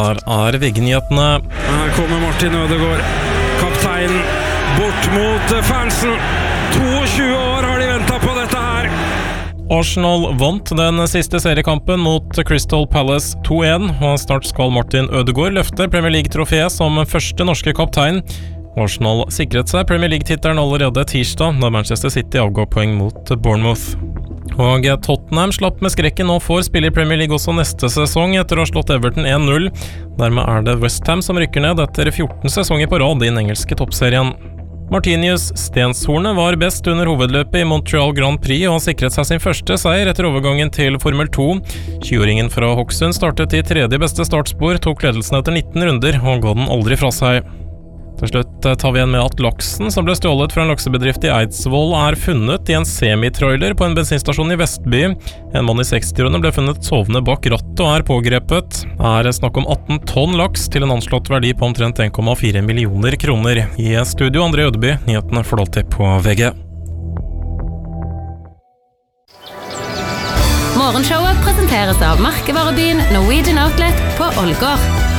her VG-nyhetene. Her kommer Martin Ødegaard, kapteinen, bort mot fansen. 22 år har de ventet på dette her. Arsenal vant den siste seriekampen mot Crystal Palace 2-1, og snart skal Martin Ødegaard løfte Premier League-trofeet som første norske kaptein. Arsenal sikret seg Premier League-tittelen allerede tirsdag, da Manchester City avgår poeng mot Bournemouth. Og Tottenham slapp med skrekken og får spille i Premier League også neste sesong etter å ha slått Everton 1-0. Dermed det West Ham som rykker ned etter 14 sesonger på rad i den engelske toppserien. Martinius Stenshorne var best under hovedløpet i Montreal Grand Prix og sikret seg sin første seier etter overgangen til Formel 2. 20-åringen fra Hokksund startet i tredje beste startspor, tok ledelsen etter 19 runder og ga den aldri fra seg. Til slutt tar vi igjen med at laksen som ble stjålet fra en laksebedrift i Eidsvoll funnet i en semitrailer på en bensinstasjon i Vestby. En mann i 60-årene ble funnet sovende bak rattet og pågrepet. Det snakk om 18 tonn laks til en anslått verdi på omtrent 1,4 millioner kroner. I studio André Ødeby, nyhetene får du alltid på VG. Morgenshowet presenteres av merkevarebyen Norwegian Outlet på Ålgård.